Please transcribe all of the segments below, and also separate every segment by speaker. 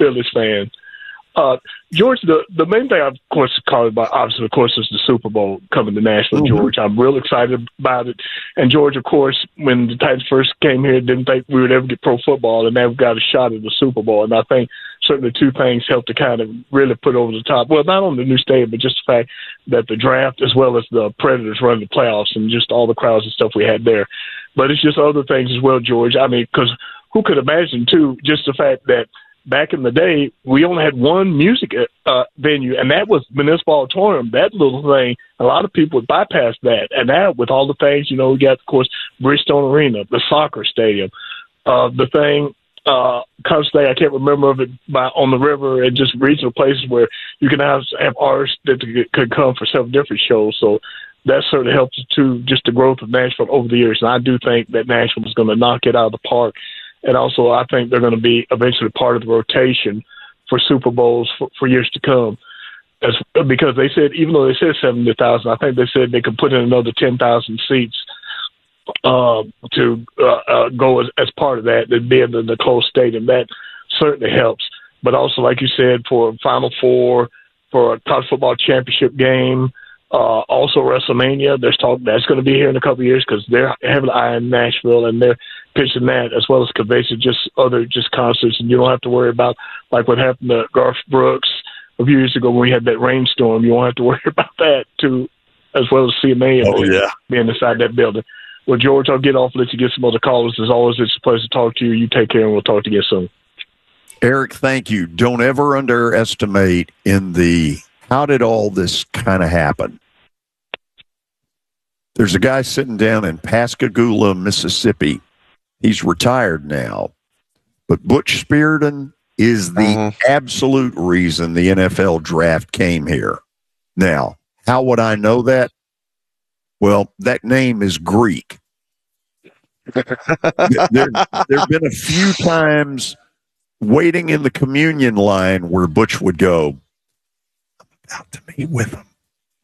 Speaker 1: Phillies fan. George, the main thing, of course, called about, obviously, of course, is the Super Bowl coming to Nashville, George. I'm real excited about it. And, George, of course, when the Titans first came here, didn't think we would ever get pro football, and now we've got a shot at the Super Bowl. And I think certainly two things helped to kind of really put over the top. Well, not only the new stadium, but just the fact that the draft as well as the Predators running the playoffs and just all the crowds and stuff we had there. But it's just other things as well, George. I mean, because who could imagine, too, just the fact that back in the day, we only had one music venue, and that was Municipal Auditorium. That little thing, a lot of people would bypass that. And now with all the things, we got, of course, Bridgestone Arena, the soccer stadium, the thing, constantly, I can't remember of it, on the river and just regional places where you can have artists that could come for several different shows. So that certainly helps too, just the growth of Nashville over the years. And I do think that Nashville is going to knock it out of the park. And also, I think they're going to be eventually part of the rotation for Super Bowls for years to come. Because they said, even though they said 70,000, I think they said they could put in another 10,000 seats to go as part of that, and being in the closed stadium. That certainly helps. But also, like you said, for Final Four, for a college football championship game, also WrestleMania, there's talk that's going to be here in a couple of years because they're having an eye in Nashville and they're pitching that, as well as conventions, just other concerts, and you don't have to worry about like what happened to Garth Brooks a few years ago when we had that rainstorm. You won't have to worry about that too, as well as CMA being inside that building. Well, George, I'll get off and let you get some other callers. As always, it's a pleasure to talk to you. You take care, and we'll talk to you soon.
Speaker 2: Eric, thank you. Don't ever underestimate how did all this kind of happen? There's a guy sitting down in Pascagoula, Mississippi. He's retired now. But Butch Spearden is the absolute reason the NFL draft came here. Now, how would I know that? Well, that name is Greek. There have been a few times waiting in the communion line where Butch would go, I'm about to meet with him.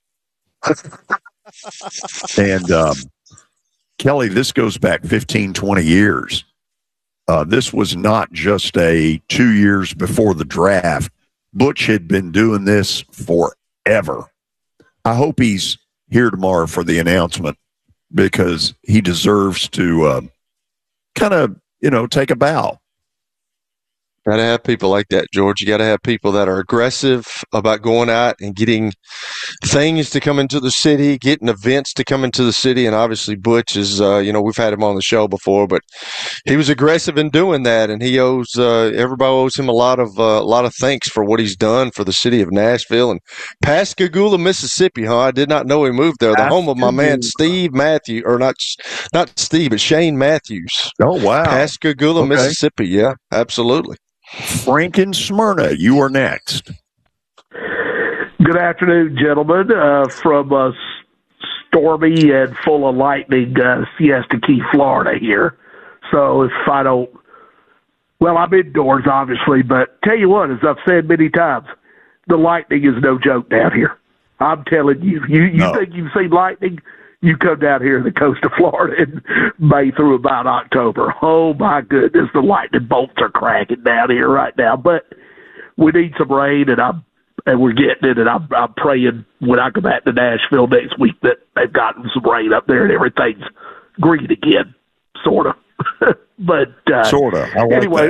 Speaker 2: And Kelly, this goes back 15, 20 years. This was not just 2 years before the draft. Butch had been doing this forever. I hope he's here tomorrow for the announcement because he deserves to kind of, take a bow.
Speaker 3: Got to have people like that, George. You got to have people that are aggressive about going out and getting things to come into the city, getting events to come into the city. And obviously Butch is, we've had him on the show before, but he was aggressive in doing that. And he owes, everybody owes him a lot of thanks for what he's done for the city of Nashville and Pascagoula, Mississippi. Huh? I did not know he moved there. The home of my man, Steve Matthews, or not Steve, but Shane Matthews.
Speaker 2: Oh, wow.
Speaker 3: Pascagoula, Mississippi. Yeah, absolutely.
Speaker 2: Frank in Smyrna, you are next.
Speaker 4: Good afternoon, gentlemen. From stormy and full of lightning Siesta Key, Florida here. So if I don't, I'm indoors, obviously, but tell you what, as I've said many times, the lightning is no joke down here. I'm telling you. You think you've seen lightning? You come down here to the coast of Florida in May through about October. Oh, my goodness, the lightning bolts are cracking down here right now. But we need some rain, and we're getting it, and I'm praying when I come back to Nashville next week that they've gotten some rain up there and everything's green again, sort of. But
Speaker 2: sort of.
Speaker 4: Anyway,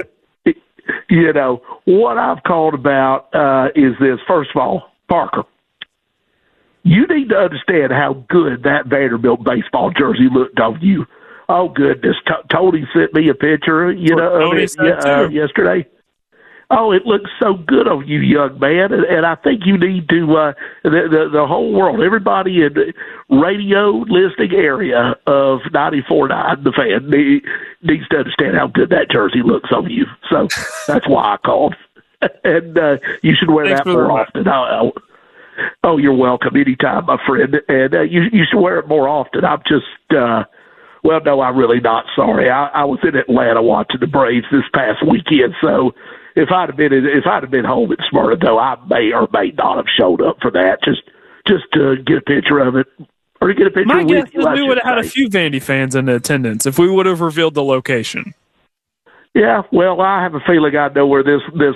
Speaker 4: what I've called about is this. First of all, Parker, you need to understand how good that Vanderbilt baseball jersey looked on you. Oh, goodness. Tony sent me a picture, of it yesterday. Oh, it looks so good on you, young man. And I think you need to, the whole world, everybody in the radio listening area of 94.9, the fan, needs to understand how good that jersey looks on you. So that's why I called. And you should wear that more often. Oh, you're welcome. Anytime, my friend. And you should wear it more often. I'm just, no, I'm really not sorry. I was in Atlanta watching the Braves this past weekend. So if I'd have been home in Smyrna, though, I may or may not have showed up for that. Just to get a picture of it, or to get a picture.
Speaker 5: My guess is we would have had a few Vandy fans in attendance if we would have revealed the location.
Speaker 4: Yeah, well, I have a feeling I know where this